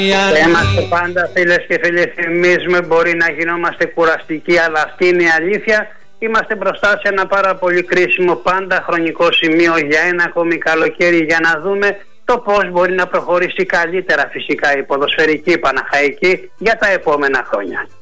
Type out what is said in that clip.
Είμαστε πάντα, φίλες και φίλοι, θυμίζουμε, μπορεί να γινόμαστε κουραστικοί, αλλά αυτή είναι η αλήθεια. Είμαστε μπροστά σε ένα πάρα πολύ κρίσιμο πάντα χρονικό σημείο για ένα ακόμη καλοκαίρι, για να δούμε το πώς μπορεί να προχωρήσει καλύτερα φυσικά η ποδοσφαιρική Παναχαϊκή για τα επόμενα χρόνια.